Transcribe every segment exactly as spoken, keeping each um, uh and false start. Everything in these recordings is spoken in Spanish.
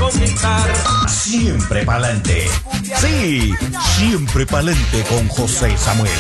comenzar. Siempre pa'lante. Sí, siempre pa'lante con José Samuel.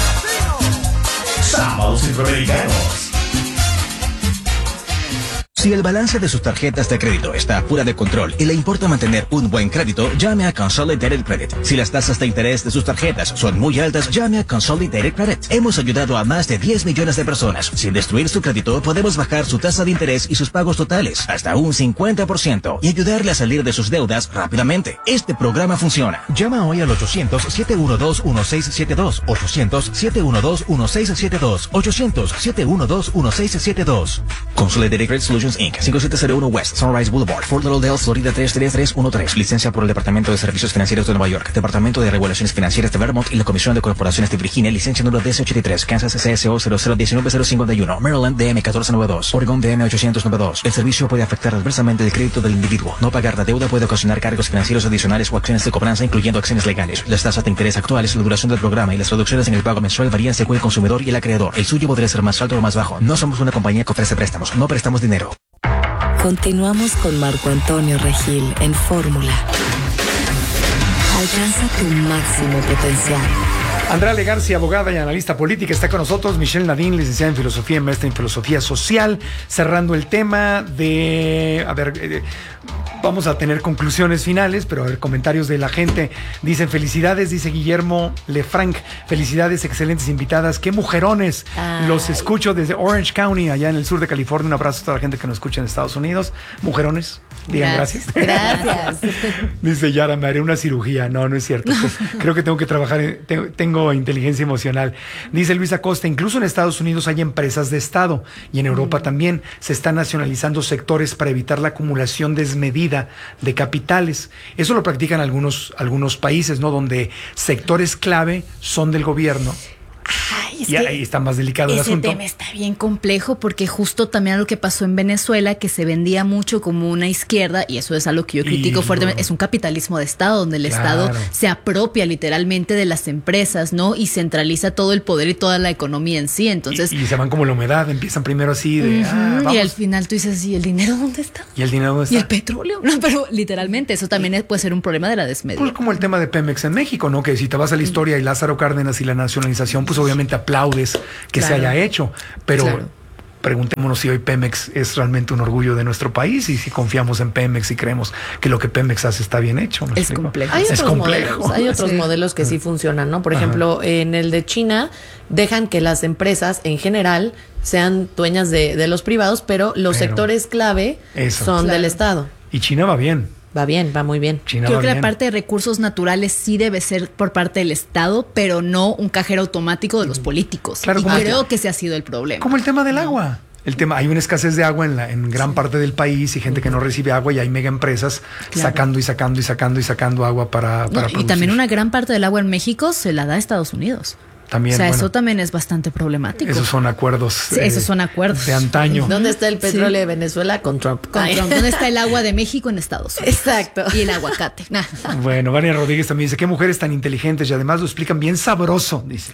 Sábados Centroamericanos. Si el balance de sus tarjetas de crédito está fuera de control y le importa mantener un buen crédito, llame a Consolidated Credit. Si las tasas de interés de sus tarjetas son muy altas, llame a Consolidated Credit. Hemos ayudado a más de diez millones de personas. Sin destruir su crédito, podemos bajar su tasa de interés y sus pagos totales hasta un cincuenta por ciento y ayudarle a salir de sus deudas rápidamente. Este programa funciona. Llama hoy al ochocientos, siete uno dos, uno seis siete dos, ochocientos, siete uno dos, uno seis siete dos, ochocientos, siete uno dos, uno seis siete dos. Consolidated Credit Solutions incorporated. cinco siete cero uno West Sunrise Boulevard, Fort Lauderdale, Florida tres tres tres uno tres. Licencia por el Departamento de Servicios Financieros de Nueva York, Departamento de Regulaciones Financieras de Vermont y la Comisión de Corporaciones de Virginia. Licencia número D S ochenta y tres. Kansas C S O cero cero uno nueve cero cinco uno. Maryland D M catorce noventa y dos. Oregon D M ochocientos noventa y dos. El servicio puede afectar adversamente el crédito del individuo. No pagar la deuda puede ocasionar cargos financieros adicionales o acciones de cobranza, incluyendo acciones legales. Las tasas de interés actuales, la duración del programa y las reducciones en el pago mensual varían según el consumidor y el acreedor. El suyo podría ser más alto o más bajo. No somos una compañía que ofrece préstamos. No prestamos dinero. Continuamos con Marco Antonio Regil en Fórmula. Alcanza tu máximo potencial. Andrea Legarcia, abogada y analista política, está con nosotros. Michelle Nadine, licenciada en Filosofía y maestra en Filosofía Social. Cerrando el tema de... A ver, eh, vamos a tener conclusiones finales, pero a ver, comentarios de la gente. Dicen, felicidades, dice Guillermo Lefranc. Felicidades, excelentes invitadas. ¡Qué mujerones! Ay. Los escucho desde Orange County, allá en el sur de California. Un abrazo a toda la gente que nos escucha en Estados Unidos. Mujerones, digan gracias. Gracias. gracias. Dice Yara, me haré una cirugía. No, no es cierto. Creo que tengo que trabajar, en, tengo, tengo inteligencia emocional. Dice Luis Acosta, incluso en Estados Unidos hay empresas de Estado y en Europa mm. también se están nacionalizando sectores para evitar la acumulación desmedida de capitales. Eso lo practican algunos, algunos países, ¿no? Donde sectores clave son del gobierno. Ay, es y ahí está más delicado el asunto. Ese tema está bien complejo porque justo también lo que pasó en Venezuela, que se vendía mucho como una izquierda, y eso es algo que yo critico y, fuertemente, es un capitalismo de Estado, donde el claro. Estado se apropia literalmente de las empresas, ¿no? Y centraliza todo el poder y toda la economía en sí. Entonces, y, y se van como la humedad, empiezan primero así de... Uh-huh, ah, vamos. Y al final tú dices, ¿y el dinero dónde está? ¿Y el dinero dónde está? ¿Y el petróleo? No, pero literalmente eso también puede ser un problema de la desmedida. Pues como el tema de Pemex en México, ¿no? Que si te vas a la historia y Lázaro Cárdenas y la nacionalización, pues obviamente aplaudes que claro. se haya hecho, pero claro. preguntémonos si hoy Pemex es realmente un orgullo de nuestro país y si confiamos en Pemex y creemos que lo que Pemex hace está bien hecho. Es complejo. Hay es otros complejo. Modelos, hay otros sí. modelos que sí funcionan, ¿no? Por Ajá. ejemplo, en el de China dejan que las empresas en general sean dueñas de, de los privados, pero los pero sectores clave eso. son claro. del Estado. Y China va bien. Va bien, va muy bien. China Creo va que bien. la parte de recursos naturales sí debe ser por parte del Estado, pero no un cajero automático de los políticos. Claro, y creo que, que ese ha sido el problema. Como el tema del agua. El tema, hay una escasez de agua en, la, en gran sí. parte del país y gente que no recibe agua y hay mega empresas claro. sacando y sacando y sacando y sacando agua para, para no, y también una gran parte del agua en México se la da a Estados Unidos. También, o sea, bueno, eso también es bastante problemático. Esos son acuerdos. Sí, eh, esos son acuerdos. De antaño. ¿Dónde está el petróleo sí. de Venezuela? Con Trump. Con Trump. ¿Dónde está el agua de México? En Estados Unidos. Exacto. Y el aguacate. Bueno, Vania Rodríguez también dice, qué mujeres tan inteligentes y además lo explican bien sabroso, dice.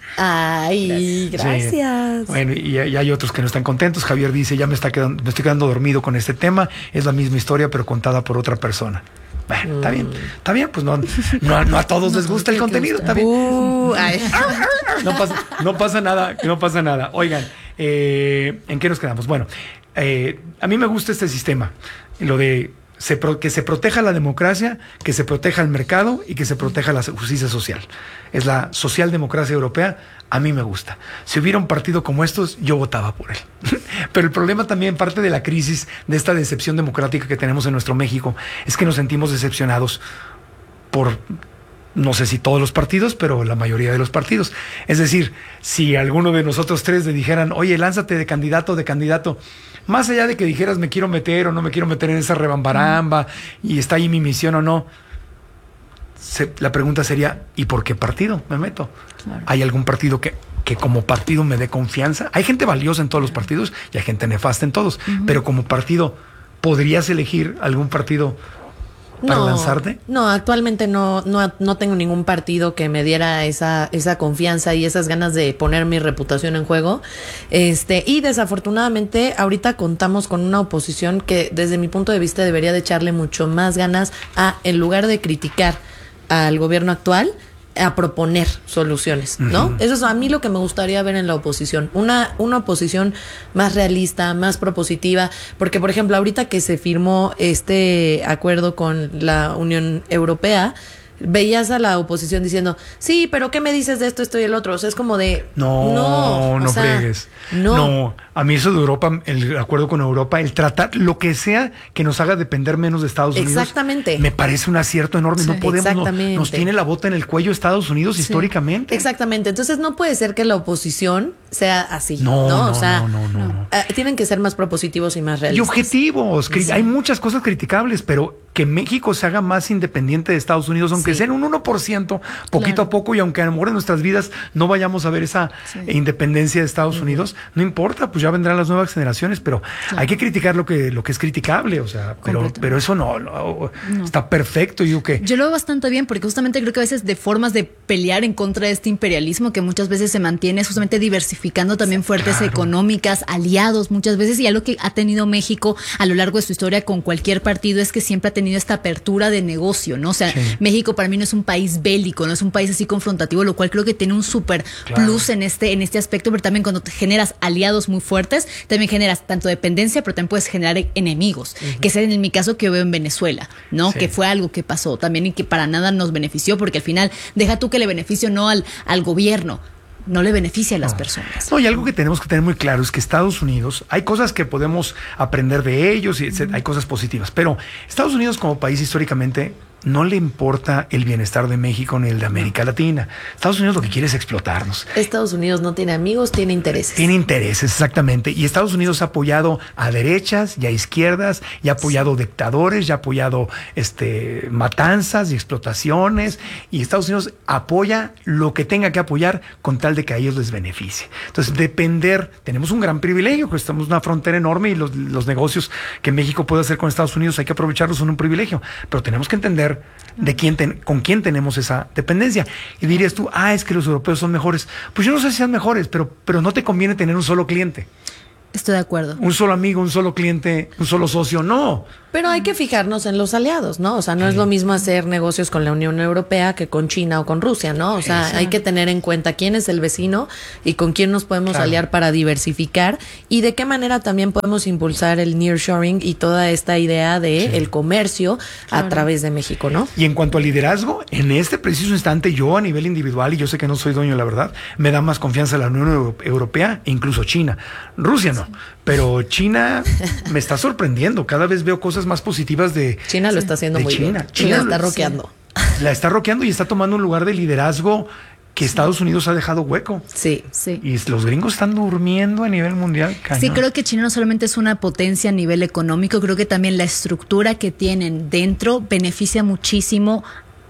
Ay, gracias. gracias. Sí. Bueno, y, y hay otros que no están contentos. Javier dice, ya me, está quedando, me estoy quedando dormido con este tema. Es la misma historia, pero contada por otra persona. Bueno, está bien, está bien, pues no, no, no a todos les gusta el contenido, está bien. Uh, no, pasa, no pasa nada, no pasa nada. Oigan, eh, ¿en qué nos quedamos? Bueno, eh, a mí me gusta este sistema, lo de se pro, que se proteja la democracia, que se proteja el mercado y que se proteja la justicia social. Es la socialdemocracia europea, a mí me gusta. Si hubiera un partido como estos, yo votaba por él. Pero el problema también, parte de la crisis, de esta decepción democrática que tenemos en nuestro México, es que nos sentimos decepcionados por, no sé si todos los partidos, pero la mayoría de los partidos. Es decir, si alguno de nosotros tres le dijeran, oye, lánzate de candidato, de candidato, más allá de que dijeras me quiero meter o no me quiero meter en esa rebambaramba y está ahí mi misión o no, se, la pregunta sería, ¿y por qué partido me meto? Claro. ¿Hay algún partido que, que como partido me dé confianza? Hay gente valiosa en todos los partidos y hay gente nefasta en todos, uh-huh. pero como partido, ¿podrías elegir algún partido para no, lanzarte? No, actualmente no, no, no tengo ningún partido que me diera esa, esa confianza y esas ganas de poner mi reputación en juego. Este, y desafortunadamente ahorita contamos con una oposición que desde mi punto de vista debería de echarle mucho más ganas a, en lugar de criticar al gobierno actual, a proponer soluciones, ¿no? Uh-huh. Eso es a mí lo que me gustaría ver en la oposición, una, una oposición más realista, más propositiva, porque por ejemplo ahorita que se firmó este acuerdo con la Unión Europea, veías a la oposición diciendo, sí, pero ¿qué me dices de esto, esto y el otro? O sea, es como de... No, no, no fregues. No. no, a mí eso de Europa, el acuerdo con Europa, el tratar lo que sea que nos haga depender menos de Estados Unidos. Exactamente. Me parece un acierto enorme. Sí, no podemos, no, nos tiene la bota en el cuello Estados Unidos sí. históricamente. Exactamente. Entonces no puede ser que la oposición sea así. No, no, no, o sea, no, no, no, no. Uh, tienen que ser más propositivos y más realistas. Y objetivos. Sí. Hay muchas cosas criticables, pero que México se haga más independiente de Estados Unidos, aunque sí. sea en un uno por ciento, poquito claro. a poco, y aunque a lo mejor en nuestras vidas no vayamos a ver esa sí. independencia de Estados uh-huh. Unidos, no importa, pues ya vendrán las nuevas generaciones, pero claro. hay que criticar lo que lo que es criticable, o sea, pero pero eso no, no, no. está perfecto. ¿Y qué? Yo lo veo bastante bien, porque justamente creo que a veces de formas de pelear en contra de este imperialismo que muchas veces se mantiene, es justamente diversificando también fuertes claro. económicas, aliados muchas veces, y algo que ha tenido México a lo largo de su historia con cualquier partido es que siempre ha tenido esta apertura de negocio, ¿no? O sea, sí. México para mí no es un país bélico, no es un país así confrontativo, lo cual creo que tiene un súper claro. plus en este, en este aspecto, pero también cuando te generas aliados muy fuertes, también generas tanto dependencia, pero también puedes generar enemigos, uh-huh. que es en mi caso que veo en Venezuela, ¿no? Sí. Que fue algo que pasó también y que para nada nos benefició, porque al final, deja tú que le beneficio no al, al gobierno, no le beneficia a las no. personas. No, y algo que tenemos que tener muy claro es que Estados Unidos, hay cosas que podemos aprender de ellos y etcétera, uh-huh. hay cosas positivas, pero Estados Unidos como país históricamente no le importa el bienestar de México ni el de América Latina. Estados Unidos lo que quiere es explotarnos. Estados Unidos no tiene amigos, tiene intereses. Tiene intereses, exactamente. Y Estados Unidos ha apoyado a derechas y a izquierdas, y ha apoyado sí. dictadores, y ha apoyado este, matanzas y explotaciones. Y Estados Unidos apoya lo que tenga que apoyar con tal de que a ellos les beneficie. Entonces, depender, tenemos un gran privilegio, que estamos en una frontera enorme, y los, los negocios que México puede hacer con Estados Unidos hay que aprovecharlos, son un privilegio. Pero tenemos que entender de quién ten, con quién tenemos esa dependencia. Y dirías tú, ah, es que los europeos son mejores. Pues yo no sé si sean mejores, pero, pero no te conviene tener un solo cliente. Estoy de acuerdo. Un solo amigo, un solo cliente, un solo socio, no. Pero hay que fijarnos en los aliados, ¿no? O sea, no sí. es lo mismo hacer negocios con la Unión Europea que con China o con Rusia, ¿no? O sea, Exacto. hay que tener en cuenta quién es el vecino y con quién nos podemos claro. aliar para diversificar, y de qué manera también podemos impulsar el nearshoring y toda esta idea de sí. el comercio claro. a través de México, ¿no? Y en cuanto al liderazgo, en este preciso instante, yo a nivel individual, y yo sé que no soy dueño de la verdad, me da más confianza la Unión Europea e incluso China. Rusia no. Sí. Pero China me está sorprendiendo. Cada vez veo cosas más positivas de China. Lo está haciendo muy China. bien. China la está roqueando. Sí. La está roqueando y está tomando un lugar de liderazgo que Estados Unidos ha dejado hueco. Sí, sí. Y los gringos están durmiendo a nivel mundial. Cañón. Sí, creo que China no solamente es una potencia a nivel económico, creo que también la estructura que tienen dentro beneficia muchísimo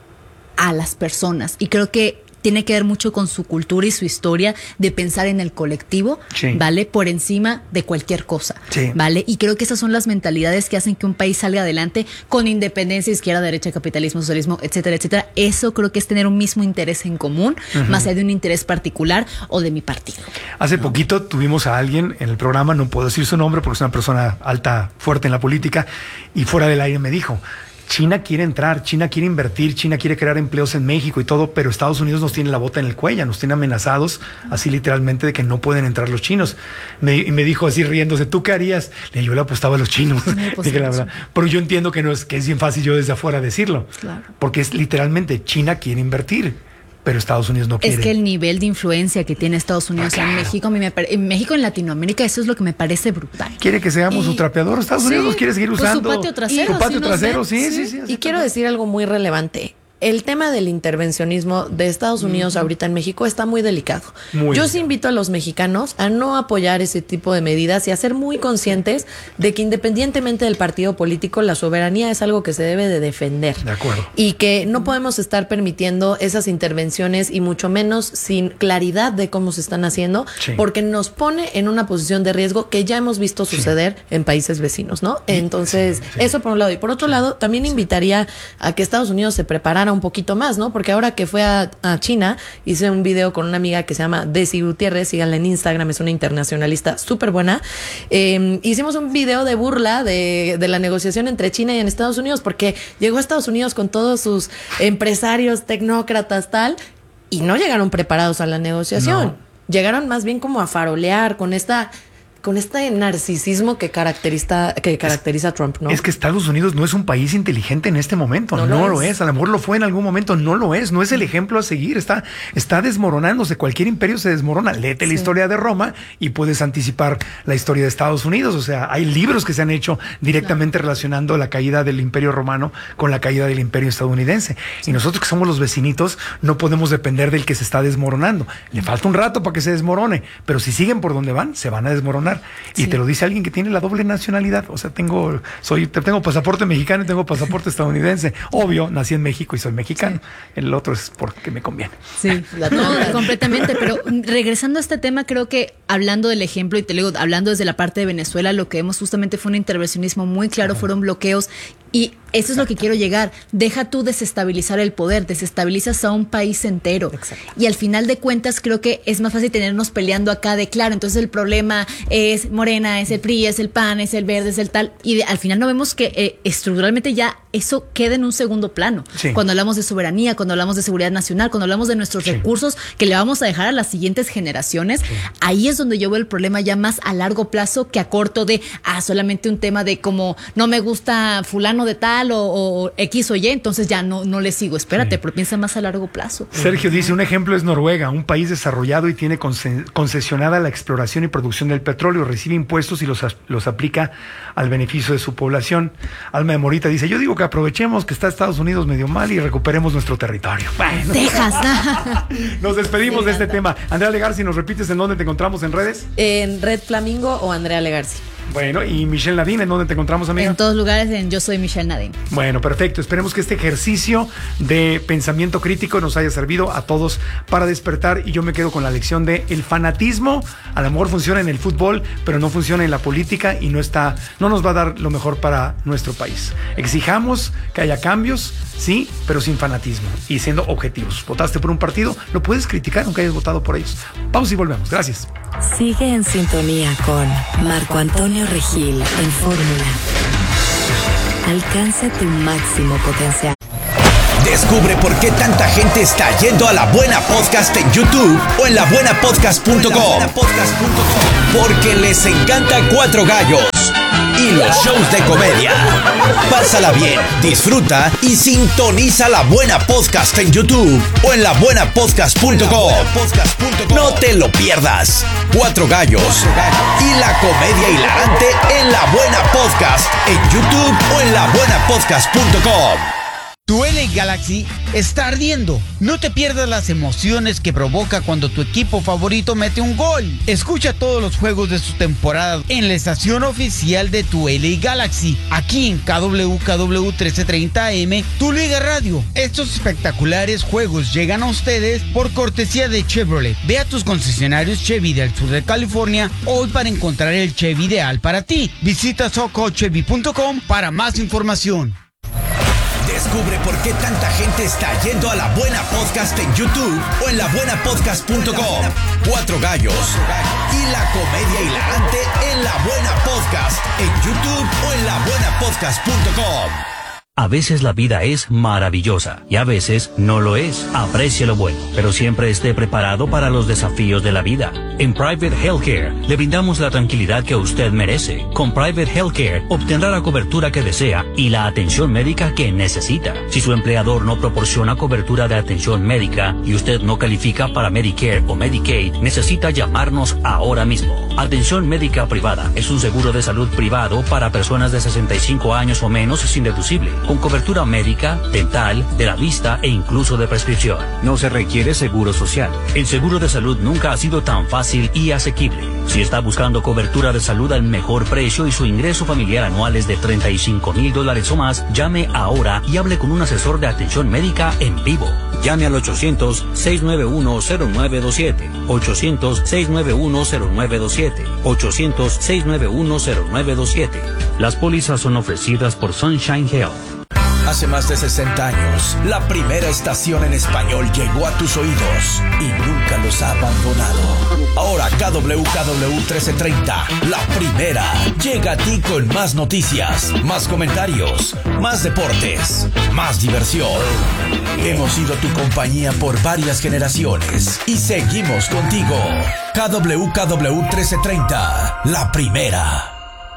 a las personas. Y creo que tiene que ver mucho con su cultura y su historia de pensar en el colectivo, sí. ¿vale? Por encima de cualquier cosa, sí. ¿vale? Y creo que esas son las mentalidades que hacen que un país salga adelante con independencia, izquierda, derecha, capitalismo, socialismo, etcétera, etcétera. Eso creo que es tener un mismo interés en común, uh-huh. más allá de un interés particular o de mi partido. Hace ¿no? poquito tuvimos a alguien en el programa, no puedo decir su nombre porque es una persona alta, fuerte en la política, y fuera del aire me dijo: China quiere entrar, China quiere invertir, China quiere crear empleos en México y todo, pero Estados Unidos nos tiene la bota en el cuello, nos tiene amenazados, así literalmente, de que no pueden entrar los chinos. Me, y me dijo así riéndose, ¿tú qué harías? Le yo le apostaba a los chinos. Dije la verdad. Pero yo entiendo que no es, que es bien fácil yo desde afuera decirlo. Claro. Porque es literalmente, China quiere invertir, pero Estados Unidos no quiere. Es que el nivel de influencia que tiene Estados Unidos ah, claro. en México, a mí me pare... en México, en Latinoamérica, eso es lo que me parece brutal. Quiere que seamos y... su trapeador. Estados Unidos sí, nos quiere seguir usando. Pues su patio trasero. Su patio si trasero, sí, sí, sí. sí y quiero decir algo muy relevante. el tema del intervencionismo de Estados Unidos uh-huh. ahorita en México está muy delicado. Muy Yo sí invito a los mexicanos a no apoyar ese tipo de medidas y a ser muy conscientes de que independientemente del partido político, la soberanía es algo que se debe de defender. De acuerdo. Y que no podemos estar permitiendo esas intervenciones y mucho menos sin claridad de cómo se están haciendo, sí. porque nos pone en una posición de riesgo que ya hemos visto suceder sí. en países vecinos, ¿no? Entonces, sí, sí. eso por un lado. Y por otro lado, también invitaría a que Estados Unidos se preparara un poquito más, ¿no? Porque ahora que fue a, a China, hice un video con una amiga que se llama Desi Gutiérrez, síganla en Instagram, es una internacionalista súper buena. Eh, hicimos un video de burla de, de la negociación entre China y en Estados Unidos, porque llegó a Estados Unidos con todos sus empresarios, tecnócratas, tal, y no llegaron preparados a la negociación. No. Llegaron más bien como a farolear con esta... con este narcisismo que caracteriza, que caracteriza a Trump, ¿no? Es que Estados Unidos no es un país inteligente en este momento, no, no lo, lo es. es, a lo mejor lo fue en algún momento, no lo es, no es el ejemplo a seguir, está, está desmoronándose, cualquier imperio se desmorona, léete sí. la historia de Roma y puedes anticipar la historia de Estados Unidos, o sea, hay libros que se han hecho directamente claro. relacionando la caída del imperio romano con la caída del imperio estadounidense, sí. y nosotros que somos los vecinitos no podemos depender del que se está desmoronando, le falta un rato para que se desmorone, pero si siguen por donde van, se van a desmoronar. Y sí. te lo dice alguien que tiene la doble nacionalidad. O sea, tengo soy tengo pasaporte mexicano y tengo pasaporte estadounidense. Obvio, nací en México y soy mexicano. Sí. El otro es porque me conviene. Sí, no, completamente. Pero regresando a este tema, creo que hablando del ejemplo, y te digo, hablando desde la parte de Venezuela, lo que vemos justamente fue un intervencionismo muy claro, Ajá. fueron bloqueos. Y eso es lo que quiero llegar. Deja tú desestabilizar el poder, desestabilizas a un país entero. Exacto. Y al final de cuentas creo que es más fácil tenernos peleando acá de claro, entonces el problema es Morena, es el P R I, es el P A N, es el Verde, es el tal. Y de, al final no vemos que eh, estructuralmente ya eso queda en un segundo plano. Sí. Cuando hablamos de soberanía, cuando hablamos de seguridad nacional, cuando hablamos de nuestros sí. recursos que le vamos a dejar a las siguientes generaciones, sí. ahí es donde yo veo el problema ya más a largo plazo que a corto de, ah, solamente un tema de como no me gusta fulano de tal o, o X o Y, entonces ya no, no le sigo. Espérate, sí. pero piensa más a largo plazo. Sergio dice, un ejemplo es Noruega, un país desarrollado y tiene concesionada la exploración y producción del petróleo, recibe impuestos y los, los aplica al beneficio de su población. Alma de Morita dice, yo digo que aprovechemos que está Estados Unidos medio mal y recuperemos nuestro territorio. Bueno, Texas. Nos despedimos de este tema. Andrea Legarci, ¿nos repites en dónde te encontramos en redes? En Red Flamingo o Andrea Legarci. Bueno, y Michelle Nadine, ¿en dónde te encontramos, amiga? En todos lugares, en Yo Soy Michelle Nadine. Bueno, perfecto. Esperemos que este ejercicio de pensamiento crítico nos haya servido a todos para despertar, y yo me quedo con la lección de el fanatismo a lo mejor funciona en el fútbol, pero no funciona en la política y no está, no nos va a dar lo mejor para nuestro país. Exijamos que haya cambios, sí, pero sin fanatismo y siendo objetivos. Votaste por un partido, lo puedes criticar aunque hayas votado por ellos. Pausa y volvemos. Gracias. Sigue en sintonía con Marco Antonio Regil en Fórmula. Alcanza tu máximo potencial. Descubre por qué tanta gente está yendo a La Buena Podcast en YouTube o en la buena podcast punto com. Porque les encanta Cuatro Gallos y los shows de comedia. Pásala bien, disfruta y sintoniza La Buena Podcast en YouTube o en la buena podcast punto com. No te lo pierdas. Cuatro Gallos y la comedia hilarante en La Buena Podcast en YouTube o en la buena podcast punto com. Tu L A Galaxy está ardiendo. No te pierdas las emociones que provoca cuando tu equipo favorito mete un gol. Escucha todos los juegos de su temporada en la estación oficial de tu L A Galaxy, aquí en K W K W trece treinta A M, tu Liga Radio. Estos espectaculares juegos llegan a ustedes por cortesía de Chevrolet. Ve a tus concesionarios Chevy del sur de California hoy para encontrar el Chevy ideal para ti. Visita soco chevy punto com para más información. Descubre por qué tanta gente está yendo a La Buena Podcast en YouTube o en la buena podcast punto com. Cuatro Gallos y la comedia hilarante en La Buena Podcast en YouTube o en la buena podcast punto com. A veces la vida es maravillosa y a veces no lo es. Aprecie lo bueno, pero siempre esté preparado para los desafíos de la vida. En Private Healthcare le brindamos la tranquilidad que usted merece. Con Private Healthcare obtendrá la cobertura que desea y la atención médica que necesita. Si su empleador no proporciona cobertura de atención médica y usted no califica para Medicare o Medicaid, necesita llamarnos ahora mismo Atención médica privada es un seguro de salud privado para personas de sesenta y cinco años o menos sin deducible, con cobertura médica, dental, de la vista e incluso de prescripción. No se requiere seguro social. El seguro de salud nunca ha sido tan fácil y asequible. Si está buscando cobertura de salud al mejor precio y su ingreso familiar anual es de treinta y cinco mil dólares o más, llame ahora y hable con un asesor de atención médica en vivo. Llame al ochocientos, seiscientos noventa y uno, cero nueve dos siete, ochocientos, seiscientos noventa y uno, cero nueve dos siete, ochocientos, seiscientos noventa y uno, cero nueve dos siete. Las pólizas son ofrecidas por Sunshine Health. Hace más de sesenta años, la primera estación en español llegó a tus oídos y nunca los ha abandonado. Ahora K W K W trece treinta, la primera, llega a ti con más noticias, más comentarios, más deportes, más diversión. Hemos sido tu compañía por varias generaciones y seguimos contigo. K W K W trece treinta, la primera.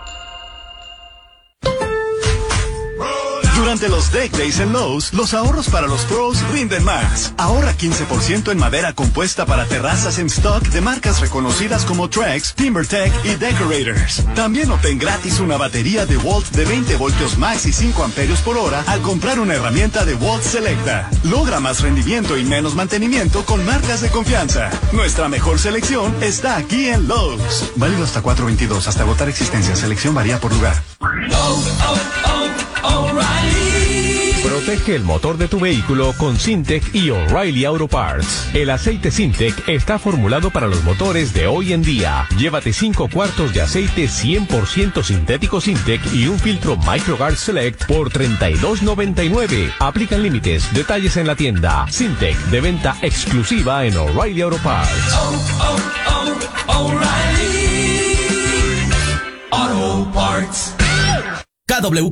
Durante los Deck Days en Lowe's, los ahorros para los pros rinden más. Ahorra quince por ciento en madera compuesta para terrazas en stock de marcas reconocidas como Trex, TimberTech y Decorators. También obtén gratis una batería de Walt de veinte voltios max y cinco amperios por hora al comprar una herramienta de Walt Selecta. Logra más rendimiento y menos mantenimiento con marcas de confianza. Nuestra mejor selección está aquí en Lowe's. Válido hasta cuatro veintidós, hasta agotar existencia. Selección varía por lugar. Oh, oh, oh, O'Reilly. Protege el motor de tu vehículo con Syntec y O'Reilly Auto Parts. El aceite Syntec está formulado para los motores de hoy en día. Llévate cinco cuartos de aceite cien por ciento sintético Syntec y un filtro MicroGuard Select por treinta y dos noventa y nueve. Aplican límites. Detalles en la tienda. Syntec, de venta exclusiva en O'Reilly Auto Parts. Oh, oh, oh, O'Reilly Auto Parts. K W